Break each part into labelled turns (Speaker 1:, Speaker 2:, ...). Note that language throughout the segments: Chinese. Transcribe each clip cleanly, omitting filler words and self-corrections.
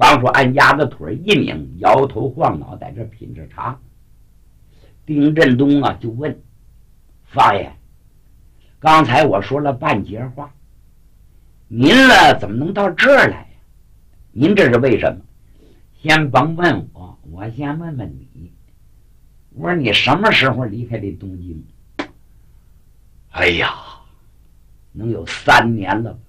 Speaker 1: 方说按鸭子腿一拧，摇头晃脑在这品着茶。丁振东啊就问方爷，刚才我说了半截话，您了怎么能到这儿来呀？您这是为什么？先甭问我，我先问问你。我说你什么时候离开这东京？哎呀，能有3年了吧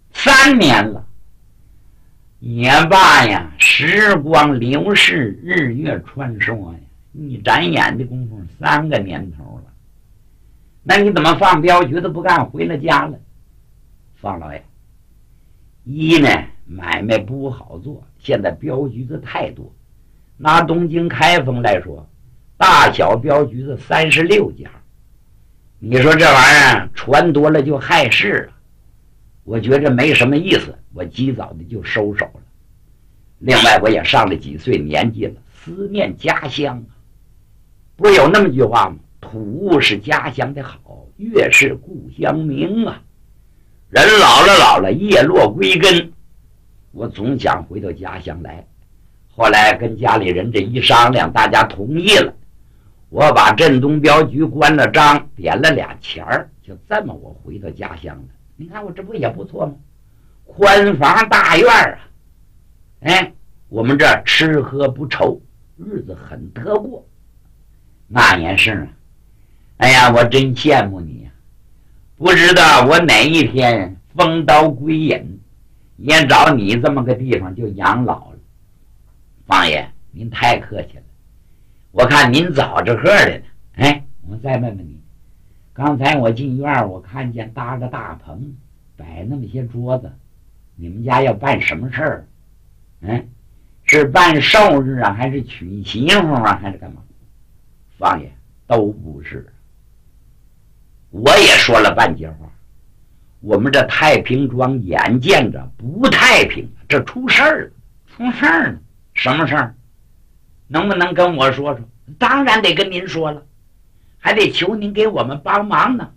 Speaker 1: ？3年了。也罢呀，时光流逝，日月穿梭呀，一眨眼的功夫3个年头了。那你怎么放镖局的不干，回了家了？方老爷，一呢，买卖不好做，现在镖局子太多。拿东京开封来说，大小镖局子36家。你说这玩意儿船多了就害事啊，我觉着没什么意思，我及早的就收手了。另外我也上了几岁年纪了，思念家乡啊。不是有那么句话吗？土是家乡的好，月是故乡明啊。人老了，叶落归根，我总想回到家乡来。后来跟家里人这一商量，大家同意了，我把镇东镖局关了章，点了2钱儿，就这么我回到家乡了。你看我这不也不错吗？宽房大院啊，哎，我们这吃喝不愁，日子很得过。那也是啊，哎呀，我真羡慕你呀！不知道我哪一天风刀归隐，也找你这么个地方就养老了。方爷，您太客气了，我看您早着喝的呢。哎，我再问问你，刚才我进院，我看见搭个大棚，摆那么些桌子，你们家要办什么事儿？是办寿日啊，还是娶媳妇啊，还是干嘛？方爷，都不是。我也说了半截话，我们这太平庄眼见着不太平，这出事儿了，出事儿了。什么事儿？能不能跟我说说？当然得跟您说了，还得求您给我们帮忙呢。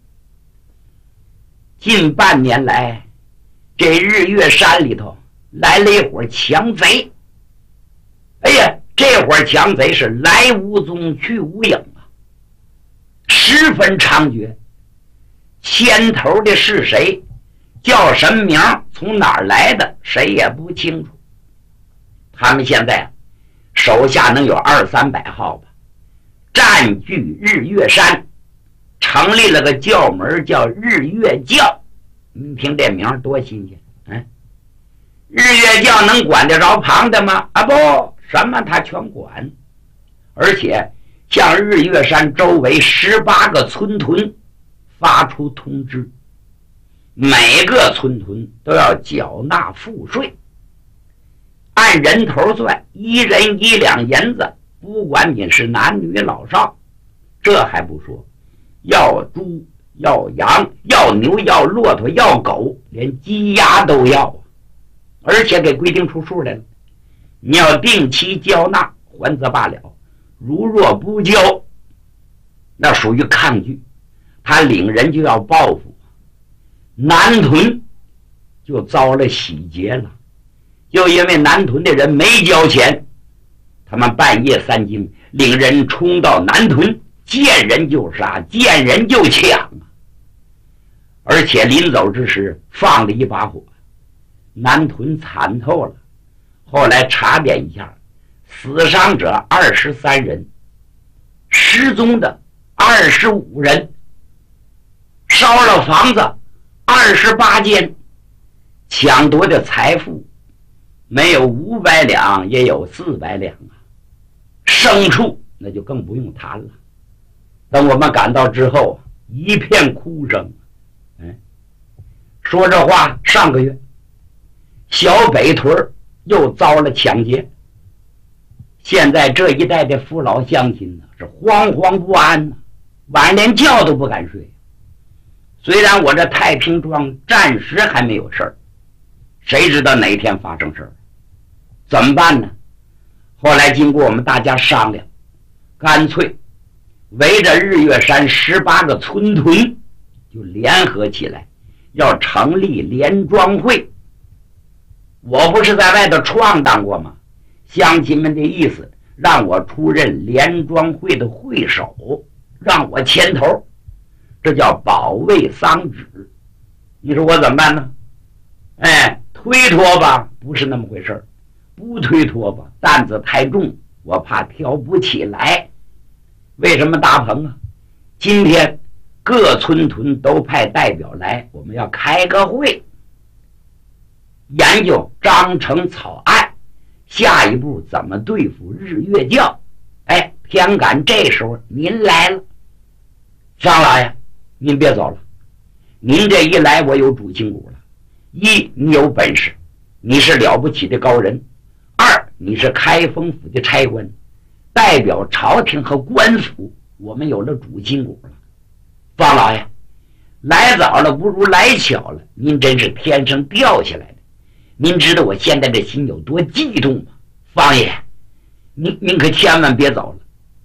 Speaker 1: 近半年来，这日月山里头来了一伙强贼。哎呀，这伙强贼是来无踪去无影啊，十分猖獗。牵头的是谁，叫什么名，从哪儿来的，谁也不清楚。他们现在手下能有200-300号吧，占据日月山，成立了个教门叫日月教。你听这名多新鲜。日月教能管得着旁的吗？啊，不，什么他全管。而且向日月山周围18个村屯发出通知，每个村屯都要缴纳赋税，按人头算，1人1两银子，不管你是男女老少。这还不说，要猪要羊要牛要骆驼要狗，连鸡鸭都要啊！而且给规定出数来了，你要定期交纳，还则罢了，如若不交，那属于抗拒，他领人就要报复。南屯就遭了洗劫了，就因为南屯的人没交钱，他们半夜3更领人冲到南屯，见人就杀，见人就抢啊！而且临走之时放了一把火，南屯惨透了。后来查点一下，死伤者23人，失踪的25人，烧了房子28间，抢夺的财富没有500两也有400两啊！牲畜那就更不用谈了。等我们赶到之后，一片哭声。说这话，上个月小北屯又遭了抢劫，现在这一带的父老乡亲呢是惶惶不安呢，晚上连觉都不敢睡。虽然我这太平庄暂时还没有事儿，谁知道哪天发生事儿，怎么办呢？后来经过我们大家商量，干脆围着日月山18个村屯就联合起来，要成立联庄会。 我不是在外头闯荡过吗？乡亲们的意思让我出任联庄会的会首，让我牵头，这叫保卫丧旨。你说我怎么办呢？推脱吧，不是那么回事，不推脱吧，担子太重，我怕挑不起来。为什么大鹏啊？今天各村屯都派代表来，我们要开个会，研究章程草案，下一步怎么对付日月教。偏赶这时候您来了，张老爷，您别走了，您这一来我有主心骨了。一，你有本事，你是了不起的高人；二，你是开封府的差官，代表朝廷和官府，我们有了主心骨了。方老爷，来早了不如来巧了，您真是天上掉下来的。您知道我现在这心有多激动吗？方爷，您可千万别走了。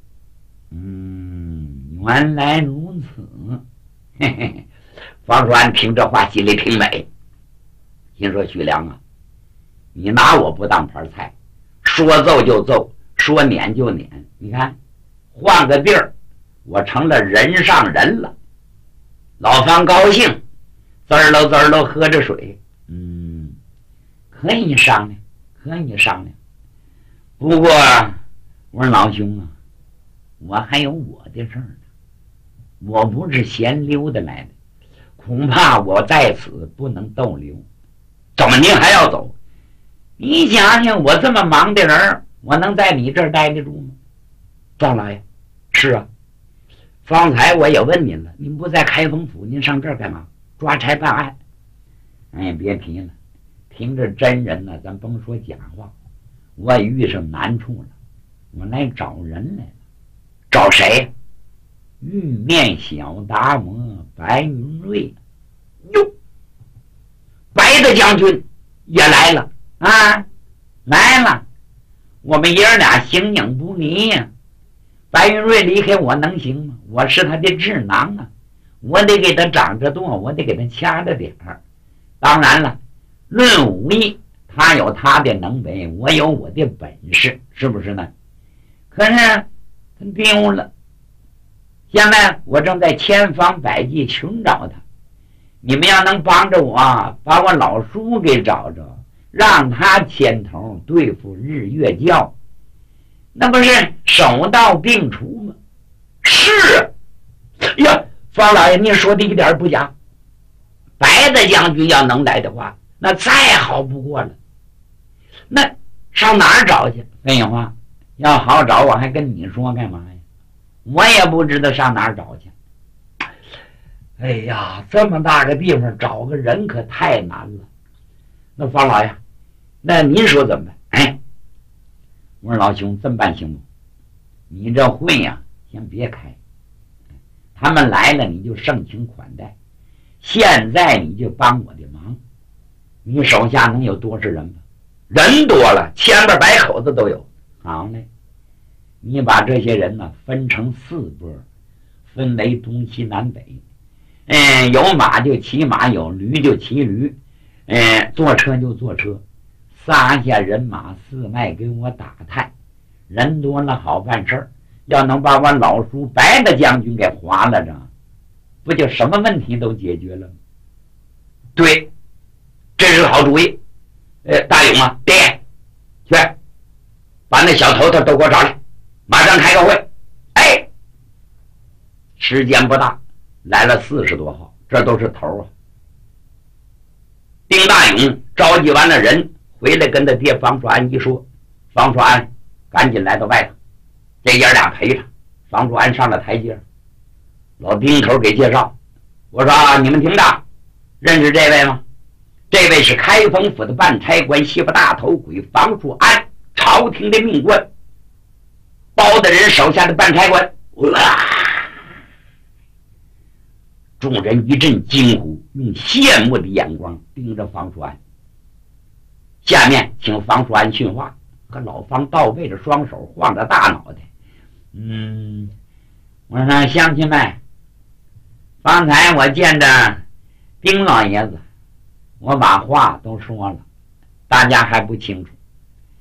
Speaker 1: 原来如此。嘿嘿，方叔安听这话心里挺美，心说徐良啊，你拿我不当盘菜，说揍就揍，说撵就撵。你看换个地儿，我成了人上人了。老方高兴，滋喽喝着水。可以商量，可以商量。不过我说老兄啊，我还有我的事儿呢，我不是闲溜达来的，恐怕我在此不能逗留。怎么您还要走？你想想，我这么忙的人，我能在你这儿待得住吗？赵老爷，是啊，方才我也问您了，您不在开封府，您上这儿干嘛？抓差办案。别提了，听着真人呢，咱甭说假话，我遇上难处了，我来找人来了。找谁？玉面小达摩白云瑞。哟，白的将军也来了啊！来了，我们爷儿俩形影不离呀。白云瑞离开我能行吗？我是他的智囊啊，我得给他长着舵，我得给他掐着点儿。当然了，论武艺，他有他的能为，我有我的本事，是不是呢？可是他丢了，现在我正在千方百计寻找他。你们要能帮着我，把我老叔给找着，让他牵头对付日月教，那不是手到病除吗？是呀，方老爷，您说的一点不假。白的将军要能来的话，那再好不过了。那上哪儿找去？废话，要好找我还跟你说干嘛呀？我也不知道上哪儿找去。哎呀，这么大个地方找个人可太难了。那方老爷，那您说怎么办？我说老兄，这么办行不？你这会呀，先别开。他们来了，你就盛情款待。现在你就帮我的忙。你手下能有多少人吧？人多了，千八百口子都有。好嘞，你把这些人呢分成4波，分为东西南北。有马就骑马，有驴就骑驴，坐车就坐车，撒下人马4脉给我打探。人多了好办事儿，要能把我老叔白的将军给划了着，不就什么问题都解决了吗？对，这是个好主意。大勇啊，爹，去把那小头头都给我找来，马上开个会。时间不大，来了40多号，这都是头啊。丁大勇召集完了人回来，跟他爹方叔安一说，方叔安赶紧来到外头，这爷俩陪着。方叔安上了台阶，老丁头给介绍，我说你们听着，认识这位吗？这位是开封府的办差官，西部大头鬼方叔安，朝廷的命官，包大人手下的办差官。众人一阵惊呼，用羡慕的眼光盯着方叔安。下面请方叔安训话，和老方倒背着双手，晃着大脑袋。我说乡亲们，方才我见着丁老爷子，我把话都说了， 大家还不清楚。